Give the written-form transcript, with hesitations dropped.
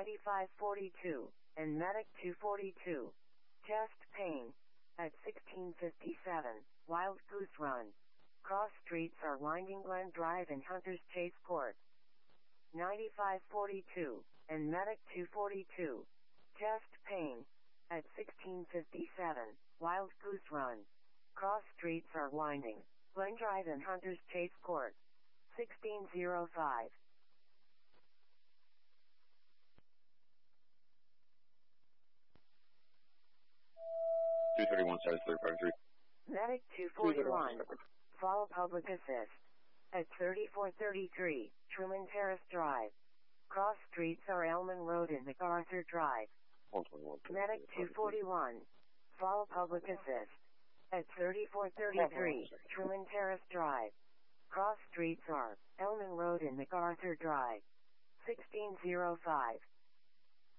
9542, and Medic 242. Chest pain. At 1657, Wild Goose Run. Cross streets are winding Glen Drive and Hunters Chase Court. 9542, and Medic 242. Chest pain. At 1657, Wild Goose Run. Cross streets are winding, Glen Drive and Hunters Chase Court. 1605. Medic 241. Follow public assist. At 3433, Truman Terrace Drive. Cross streets are Elman Road and MacArthur Drive. Medic 241. Follow public assist. At 3433, Truman Terrace Drive. Cross streets are Elman Road and MacArthur Drive. 1605.